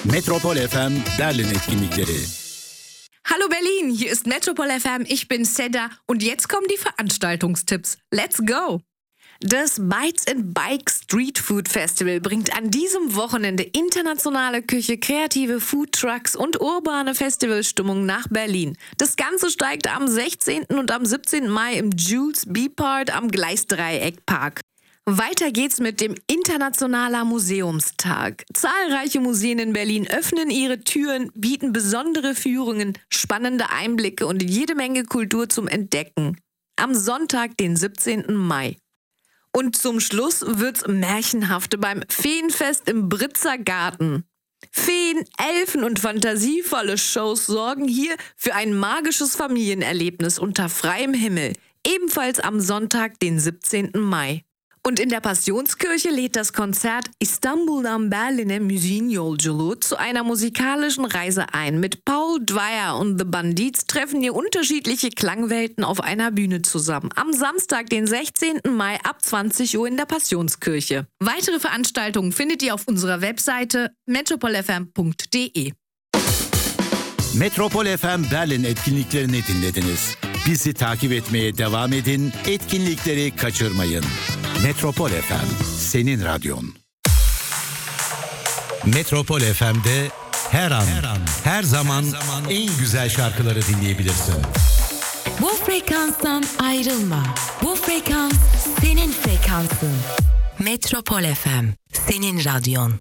Metropol FM Berlin Etkinlikleri. Hallo Berlin, hier ist Metropol FM, ich bin Seda und jetzt kommen die Veranstaltungstipps. Let's go! Das Bites and Bike Street Food Festival bringt an diesem Wochenende internationale Küche, kreative Foodtrucks und urbane Festivalstimmung nach Berlin. Das Ganze steigt am 16. und am 17. Mai im Jules B-Part am Gleisdreieckpark. Weiter geht's mit dem Internationaler Museumstag. Zahlreiche Museen in Berlin öffnen ihre Türen, bieten besondere Führungen, spannende Einblicke und jede Menge Kultur zum Entdecken. Am Sonntag, den 17. Mai. Und zum Schluss wird's märchenhaft beim Feenfest im Britzer Garten. Feen, Elfen und fantasievolle Shows sorgen hier für ein magisches Familienerlebnis unter freiem Himmel. Ebenfalls am Sonntag, den 17. Mai. Und in der Passionskirche lädt das Konzert İstanbul'dan Berlin'e Müziğin Yolculuğu zu einer musikalischen Reise ein. Mit Paul Dwyer und The Bandits treffen hier unterschiedliche Klangwelten auf einer Bühne zusammen. Am Samstag, den 16. Mai ab 20 Uhr in der Passionskirche. Weitere Veranstaltungen findet ihr auf unserer Webseite metropolfm.de. Metropol FM Berlin etkinliklerini dinlediniz. Bizi takip etmeye devam edin, etkinlikleri kaçırmayın. Metropol FM, senin radyon. Metropol FM'de her an, her zaman en güzel şarkıları dinleyebilirsin. Bu frekanstan ayrılma. Bu frekans senin frekansın. Metropol FM, senin radyon.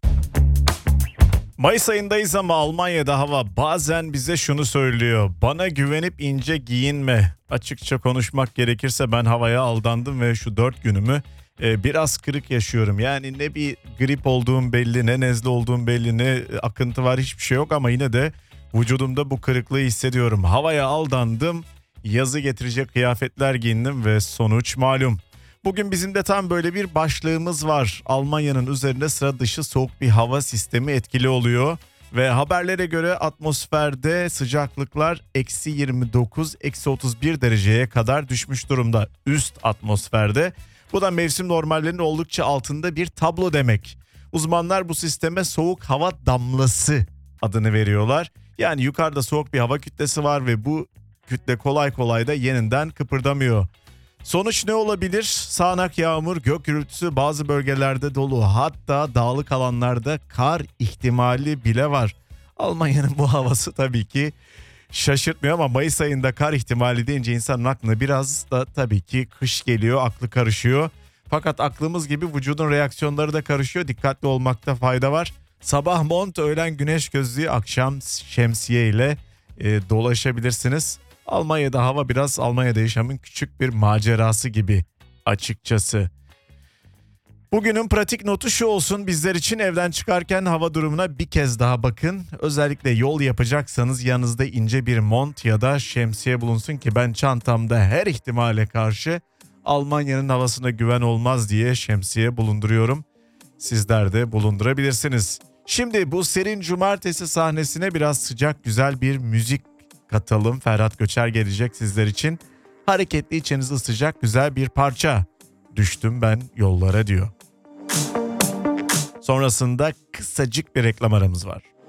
Mayıs ayındayız ama Almanya'da hava bazen bize şunu söylüyor. Bana güvenip ince giyinme. Açıkça konuşmak gerekirse ben havaya aldandım ve şu 4 günümü biraz kırık yaşıyorum. Yani ne bir grip olduğum belli, ne nezle olduğum belli, ne akıntı var, hiçbir şey yok ama yine de vücudumda bu kırıklığı hissediyorum. Havaya aldandım, yazı getirecek kıyafetler giyindim ve sonuç malum. Bugün bizim de tam böyle bir başlığımız var. Almanya'nın üzerinde sıra dışı soğuk bir hava sistemi etkili oluyor. Ve haberlere göre atmosferde sıcaklıklar eksi 29, eksi 31 dereceye kadar düşmüş durumda üst atmosferde. Bu da mevsim normallerinin oldukça altında bir tablo demek. Uzmanlar bu sisteme soğuk hava damlası adını veriyorlar. Yani yukarıda soğuk bir hava kütlesi var ve bu kütle kolay kolay da yerinden kıpırdamıyor. Sonuç ne olabilir? Sağanak yağmur, gök gürültüsü, bazı bölgelerde dolu, hatta dağlık alanlarda kar ihtimali bile var. Almanya'nın bu havası tabii ki şaşırtmıyor ama Mayıs ayında kar ihtimali deyince insanın aklına biraz da tabii ki kış geliyor, aklı karışıyor. Fakat aklımız gibi vücudun reaksiyonları da karışıyor, dikkatli olmakta fayda var. Sabah mont, öğlen güneş gözlüğü, akşam şemsiye ile dolaşabilirsiniz. Almanya'da hava biraz Almanya'da yaşamın küçük bir macerası gibi açıkçası. Bugünün pratik notu şu olsun bizler için: evden çıkarken hava durumuna bir kez daha bakın. Özellikle yol yapacaksanız yanınızda ince bir mont ya da şemsiye bulunsun ki ben çantamda her ihtimale karşı Almanya'nın havasına güven olmaz diye şemsiye bulunduruyorum. Sizler de bulundurabilirsiniz. Şimdi bu serin cumartesi sahnesine biraz sıcak güzel bir müzik katalım. Ferhat Göçer gelecek sizler için. Hareketli, içinizi ısıtacak güzel bir parça. Düştüm ben yollara diyor. Sonrasında kısacık bir reklam aramız var.